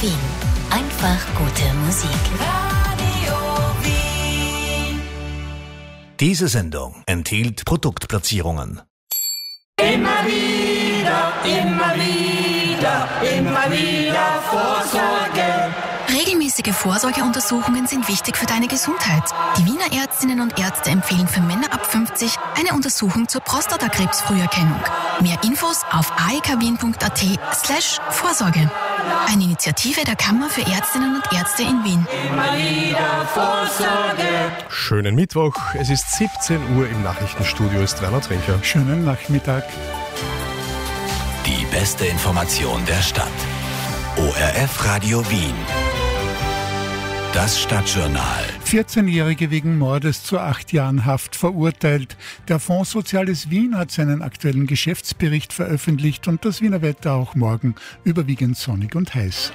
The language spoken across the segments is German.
Wien. Einfach gute Musik. Radio Wien. Diese Sendung enthielt Produktplatzierungen. Immer wieder, immer wieder, immer wieder Vorsorge. Regelmäßige Vorsorgeuntersuchungen sind wichtig für deine Gesundheit. Die Wiener Ärztinnen und Ärzte empfehlen für Männer ab 50 eine Untersuchung zur Prostatakrebsfrüherkennung. Mehr Infos auf aekwien.at/Vorsorge. Eine Initiative der Kammer für Ärztinnen und Ärzte in Wien. Immer wieder Vorsorge. Schönen Mittwoch, es ist 17 Uhr, im Nachrichtenstudio ist Werner Trincher. Schönen Nachmittag. Die beste Information der Stadt. ORF Radio Wien. Das Stadtjournal. 14-Jährige wegen Mordes zu 8 Jahren Haft verurteilt. Der Fonds Soziales Wien hat seinen aktuellen Geschäftsbericht veröffentlicht und das Wiener Wetter auch morgen überwiegend sonnig und heiß.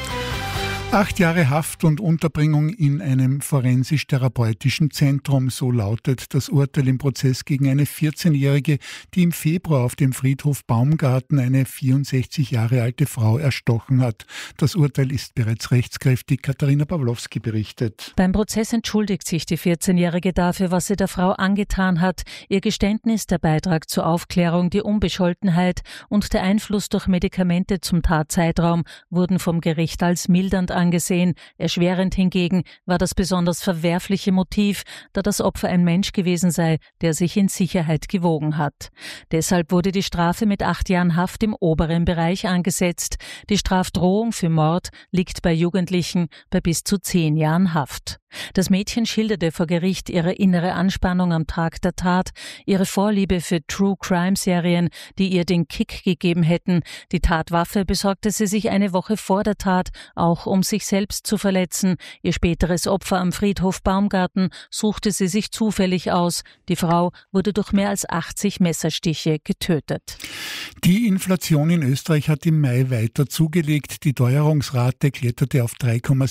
8 Jahre Haft und Unterbringung in einem forensisch-therapeutischen Zentrum, so lautet das Urteil im Prozess gegen eine 14-Jährige, die im Februar auf dem Friedhof Baumgarten eine 64 Jahre alte Frau erstochen hat. Das Urteil ist bereits rechtskräftig. Katharina Pawlowski berichtet. Beim Prozess entschuldigt sich die 14-Jährige dafür, was sie der Frau angetan hat. Ihr Geständnis, der Beitrag zur Aufklärung, die Unbescholtenheit und der Einfluss durch Medikamente zum Tatzeitraum wurden vom Gericht als mildernd angesehen. Erschwerend hingegen war das besonders verwerfliche Motiv, da das Opfer ein Mensch gewesen sei, der sich in Sicherheit gewogen hat. Deshalb wurde die Strafe mit 8 Jahren Haft im oberen Bereich angesetzt. Die Strafdrohung für Mord liegt bei Jugendlichen bei bis zu 10 Jahren Haft. Das Mädchen schilderte vor Gericht ihre innere Anspannung am Tag der Tat, ihre Vorliebe für True-Crime-Serien, die ihr den Kick gegeben hätten. Die Tatwaffe besorgte sie sich eine Woche vor der Tat, auch um sich selbst zu verletzen. Ihr späteres Opfer am Friedhof Baumgarten suchte sie sich zufällig aus. Die Frau wurde durch mehr als 80 Messerstiche getötet. Die Inflation in Österreich hat im Mai weiter zugelegt. Die Teuerungsrate kletterte auf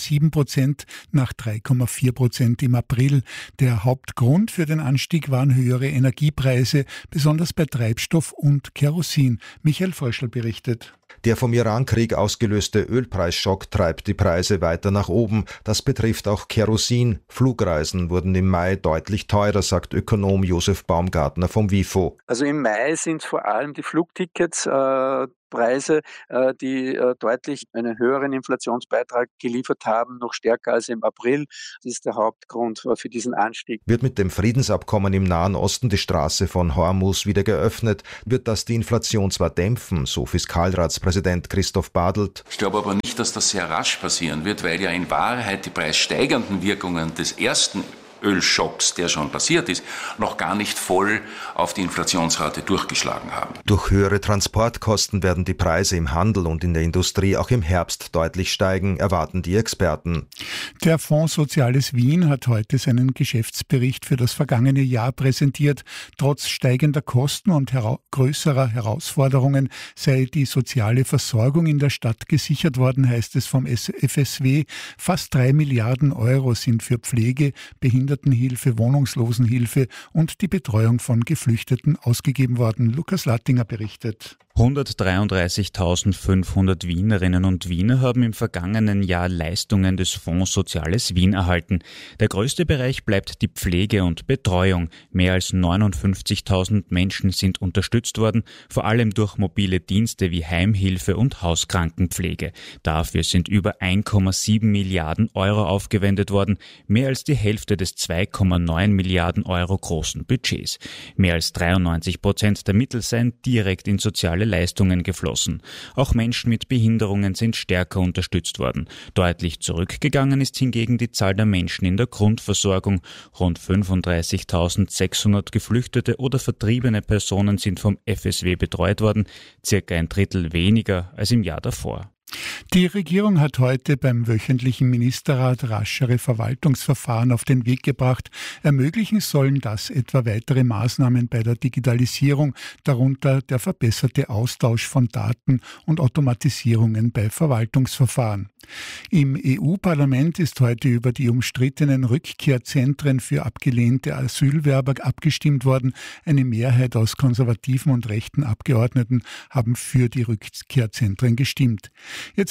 3,7% nach 3,4% im April. Der Hauptgrund für den Anstieg waren höhere Energiepreise, besonders bei Treibstoff und Kerosin. Michael Fröschl berichtet. Der vom Irankrieg ausgelöste Ölpreisschock treibt die Preise weiter nach oben. Das betrifft auch Kerosin. Flugreisen wurden im Mai deutlich teurer, sagt Ökonom Josef Baumgartner vom WIFO. Also im Mai sind vor allem die Flugtickets Preise, die deutlich einen höheren Inflationsbeitrag geliefert haben, noch stärker als im April. Das ist der Hauptgrund für diesen Anstieg. Wird mit dem Friedensabkommen im Nahen Osten die Straße von Hormuz wieder geöffnet, wird das die Inflation zwar dämpfen, so Fiskalratspräsident Christoph Badelt. Ich glaube aber nicht, dass das sehr rasch passieren wird, weil ja in Wahrheit die preissteigernden Wirkungen des ersten Ölschocks, der schon passiert ist, noch gar nicht voll auf die Inflationsrate durchgeschlagen haben. Durch höhere Transportkosten werden die Preise im Handel und in der Industrie auch im Herbst deutlich steigen, erwarten die Experten. Der Fonds Soziales Wien hat heute seinen Geschäftsbericht für das vergangene Jahr präsentiert. Trotz steigender Kosten und größerer Herausforderungen sei die soziale Versorgung in der Stadt gesichert worden, heißt es vom FSW. Fast 3 Milliarden Euro sind für Pflege, Behindertenhilfe, Wohnungslosenhilfe und die Betreuung von Geflüchteten ausgegeben worden. Lukas Lattinger berichtet. 133.500 Wienerinnen und Wiener haben im vergangenen Jahr Leistungen des Fonds Soziales Wien erhalten. Der größte Bereich bleibt die Pflege und Betreuung. Mehr als 59.000 Menschen sind unterstützt worden, vor allem durch mobile Dienste wie Heimhilfe und Hauskrankenpflege. Dafür sind über 1,7 Milliarden Euro aufgewendet worden, mehr als die Hälfte des 2,9 Milliarden Euro großen Budgets. Mehr als 93% der Mittel seien direkt in soziale Leistungen geflossen. Auch Menschen mit Behinderungen sind stärker unterstützt worden. Deutlich zurückgegangen ist hingegen die Zahl der Menschen in der Grundversorgung. Rund 35.600 geflüchtete oder vertriebene Personen sind vom FSW betreut worden, circa ein Drittel weniger als im Jahr davor. Die Regierung hat heute beim wöchentlichen Ministerrat raschere Verwaltungsverfahren auf den Weg gebracht. Ermöglichen sollen das etwa weitere Maßnahmen bei der Digitalisierung, darunter der verbesserte Austausch von Daten und Automatisierungen bei Verwaltungsverfahren. Im EU-Parlament ist heute über die umstrittenen Rückkehrzentren für abgelehnte Asylwerber abgestimmt worden. Eine Mehrheit aus konservativen und rechten Abgeordneten haben für die Rückkehrzentren gestimmt. Jetzt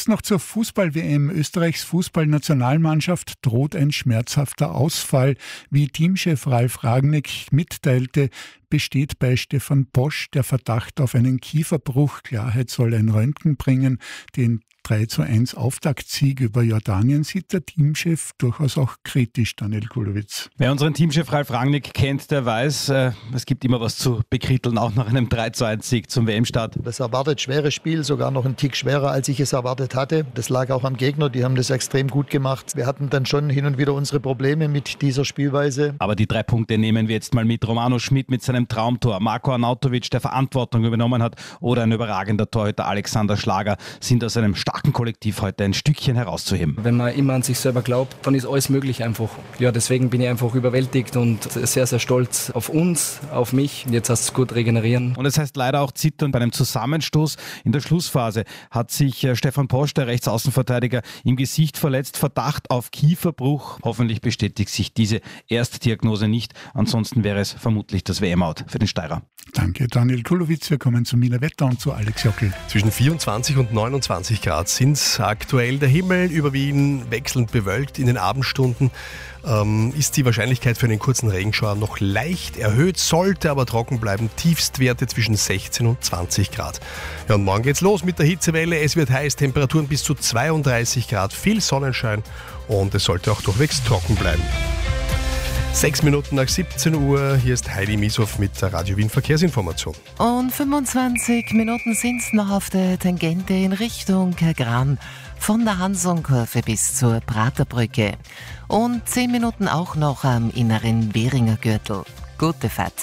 Jetzt noch zur Fußball-WM. Österreichs Fußballnationalmannschaft droht ein schmerzhafter Ausfall. Wie Teamchef Ralf Rangnick mitteilte, besteht bei Stefan Posch der Verdacht auf einen Kieferbruch. Klarheit soll ein Röntgen bringen. Den 3:1 Auftaktsieg über Jordanien sieht der Teamchef durchaus auch kritisch, Daniel Kulowitz. Wer unseren Teamchef Ralf Rangnick kennt, der weiß, es gibt immer was zu bekritteln, auch nach einem 3:1 Sieg zum WM-Start. Das erwartet schweres Spiel, sogar noch einen Tick schwerer, als ich es erwartet hatte. Das lag auch am Gegner, die haben das extrem gut gemacht. Wir hatten dann schon hin und wieder unsere Probleme mit dieser Spielweise. Aber die 3 Punkte nehmen wir jetzt mal mit. Romano Schmid mit seinem Traumtor, Marko Arnautovic, der Verantwortung übernommen hat, oder ein überragender Torhüter Alexander Schlager sind aus einem starken Kollektiv heute ein Stückchen herauszuheben. Wenn man immer an sich selber glaubt, dann ist alles möglich einfach. Ja, deswegen bin ich einfach überwältigt und sehr, sehr stolz auf uns, auf mich. Jetzt heißt es gut regenerieren. Und es heißt leider auch zittern. Bei einem Zusammenstoß in der Schlussphase hat sich Stefan Posch, der Rechtsaußenverteidiger, im Gesicht verletzt. Verdacht auf Kieferbruch. Hoffentlich bestätigt sich diese Erstdiagnose nicht. Ansonsten wäre es vermutlich das WM-Out für den Steirer. Danke, Daniel Kulowitz. Wir kommen zum Wiener Wetter und zu Alex Jockel. Zwischen 24 und 29 Grad sind es aktuell. Der Himmel über Wien wechselnd bewölkt. In den Abendstunden ist die Wahrscheinlichkeit für einen kurzen Regenschauer noch leicht erhöht, sollte aber trocken bleiben. Tiefstwerte zwischen 16 und 20 Grad. Ja, und morgen geht's los mit der Hitzewelle. Es wird heiß, Temperaturen bis zu 32 Grad, viel Sonnenschein und es sollte auch durchwegs trocken bleiben. 6 Minuten nach 17 Uhr, hier ist Heidi Mieshoff mit der Radio Wien Verkehrsinformation. Und 25 Minuten sind es noch auf der Tangente in Richtung Gran, von der Hansonkurve bis zur Praterbrücke. Und 10 Minuten auch noch am inneren Währinger Gürtel. Gute Fahrt.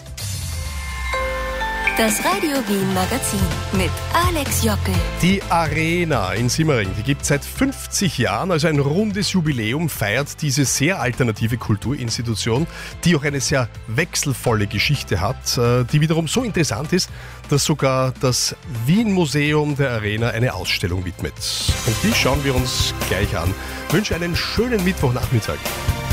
Das Radio Wien Magazin mit Alex Jockel. Die Arena in Simmering, die gibt es seit 50 Jahren, also ein rundes Jubiläum feiert diese sehr alternative Kulturinstitution, die auch eine sehr wechselvolle Geschichte hat, die wiederum so interessant ist, dass sogar das Wien-Museum der Arena eine Ausstellung widmet. Und die schauen wir uns gleich an. Ich wünsche einen schönen Mittwochnachmittag.